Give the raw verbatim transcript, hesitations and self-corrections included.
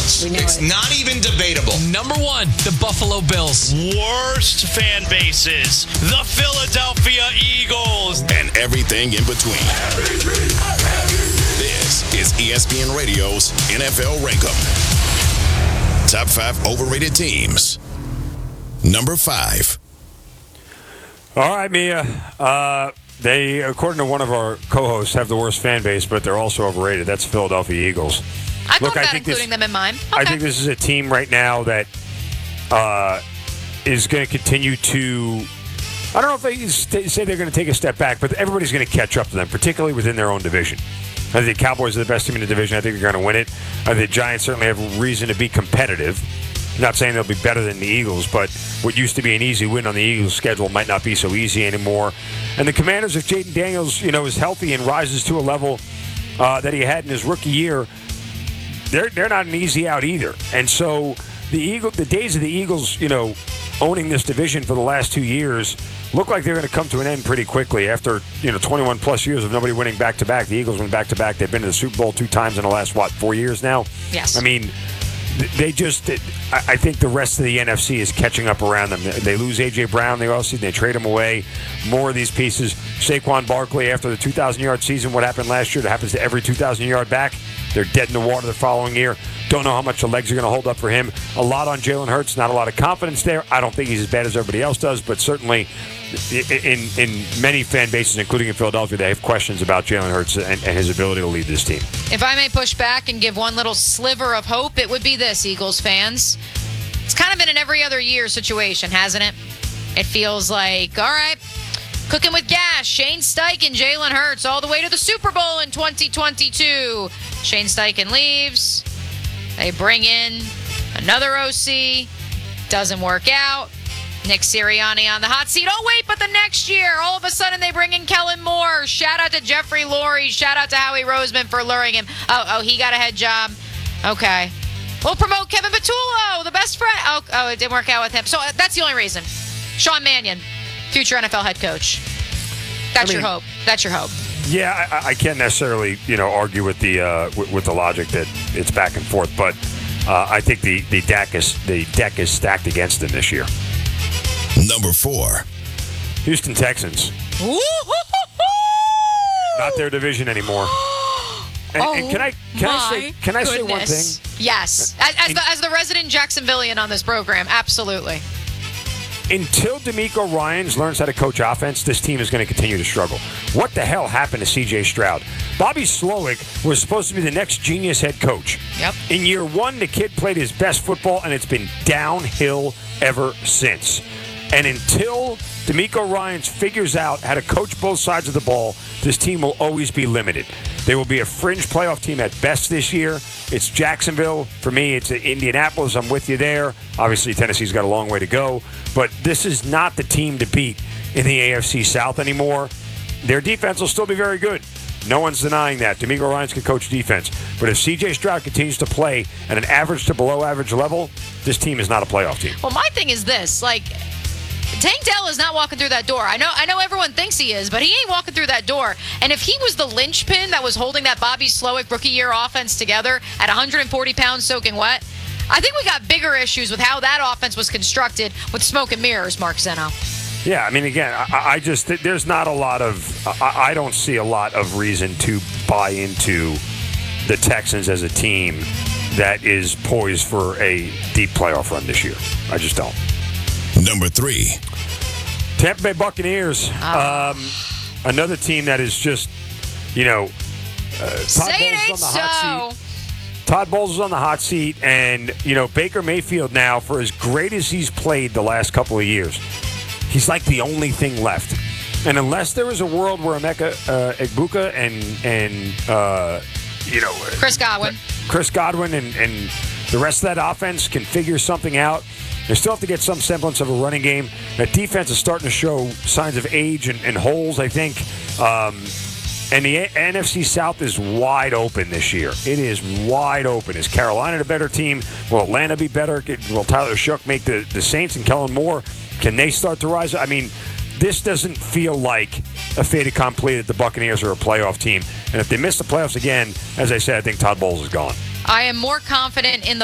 Yes. We know It's it. not even debatable. Number one, the Buffalo Bills. Worst fan bases, the Philadelphia Eagles. And everything in between. This is E S P N Radio's N F L Rankum. Top five overrated teams. Number five. All right, Mia. Uh, they, according to one of our co-hosts, have the worst fan base, but they're also overrated. That's Philadelphia Eagles. I Look, thought I about think including this, them in mine. Okay. I think this is a team right now that uh, is going to continue to. I don't know if they st- say they're going to take a step back, but everybody's going to catch up to them, particularly within their own division. I think the Cowboys are the best team in the division. I think they're going to win it. I think the Giants certainly have reason to be competitive. I'm not saying they'll be better than the Eagles, but what used to be an easy win on the Eagles' schedule might not be so easy anymore. And the Commanders, if Jaden Daniels, you know, is healthy and rises to a level uh, that he had in his rookie year, they're they're not an easy out either. And so the Eagle, the days of the Eagles, you know, owning this division for the last two years look like they're going to come to an end pretty quickly. After, you know, twenty-one plus years of nobody winning back to back, the Eagles win back to back. They've been to the Super Bowl two times in the last what four years now. Yes. I mean, they just. I think the rest of the N F C is catching up around them. They lose A J. Brown the offseason. They trade him away. More of these pieces. Saquon Barkley after the two thousand yard season. What happened last year? That happens to every two thousand yard back. They're dead in the water the following year. Don't know how much the legs are going to hold up for him. A lot on Jalen Hurts. Not a lot of confidence there. I don't think he's as bad as everybody else does, but certainly in in many fan bases, including in Philadelphia, they have questions about Jalen Hurts and, and his ability to lead this team. If I may push back and give one little sliver of hope, it would be this, Eagles fans. It's kind of been an every other year situation, hasn't it? It feels like, all right, cooking with gas. Shane Steichen, Jalen Hurts, all the way to the Super Bowl in twenty twenty-two. Shane Steichen leaves. They bring in another O C. Doesn't work out. Nick Sirianni on the hot seat. Oh, wait, but the next year, all of a sudden they bring in Kellen Moore. Shout out to Jeffrey Lurie. Shout out to Howie Roseman for luring him. Oh, oh, he got a head job. Okay. We'll promote Kevin Patullo, the best friend. Oh, oh, it didn't work out with him. So uh, that's the only reason. Sean Mannion, future N F L head coach. That's I mean, your hope. That's your hope. Yeah, I, I can't necessarily, you know, argue with the uh, with, with the logic that it's back and forth, but uh, I think the the deck is the deck is stacked against them this year. Number four. Houston Texans. Not their division anymore. And, oh, and can I can I say can I say one goodness. thing? Yes, as, as the as the resident Jacksonvillian on this program, absolutely. Until DeMeco Ryans learns how to coach offense, this team is going to continue to struggle. What the hell happened to C J. Stroud? Bobby Slowick was supposed to be the next genius head coach. Yep. In year one, the kid played his best football, and it's been downhill ever since. And until DeMeco Ryans figures out how to coach both sides of the ball, this team will always be limited. They will be a fringe playoff team at best this year. It's Jacksonville. For me, it's Indianapolis. I'm with you there. Obviously, Tennessee's got a long way to go. But this is not the team to beat in the A F C South anymore. Their defense will still be very good. No one's denying that. DeMeco Ryans can coach defense. But if C J. Stroud continues to play at an average to below average level, this team is not a playoff team. Well, my thing is this, like, Tank Dell is not walking through that door. I know I know everyone thinks he is, but he ain't walking through that door. And if he was the linchpin that was holding that Bobby Slowick rookie year offense together at one hundred forty pounds soaking wet, I think we got bigger issues with how that offense was constructed with smoke and mirrors, Mark Zeno. Yeah, I mean, again, I, I just, there's not a lot of, I, I don't see a lot of reason to buy into the Texans as a team that is poised for a deep playoff run this year. I just don't. Number three. Tampa Bay Buccaneers. Oh. Um, another team that is just, you know, uh, Todd Say Bowles it is ain't on the hot so. seat. Todd Bowles is on the hot seat, and, you know, Baker Mayfield now, for as great as he's played the last couple of years, he's like the only thing left. And unless there is a world where Emeka uh, Egbuka and, and uh, you know, Chris Godwin. Chris Godwin and, and the rest of that offense can figure something out, they still have to get some semblance of a running game. That defense is starting to show signs of age and, and holes, I think. Um, and the a- N F C South is wide open this year. It is wide open. Is Carolina the better team? Will Atlanta be better? Will Tyler Shough make the, the Saints and Kellen Moore? Can they start to rise? I mean, this doesn't feel like a fait accompli that the Buccaneers are a playoff team. And if they miss the playoffs again, as I said, I think Todd Bowles is gone. I am more confident in the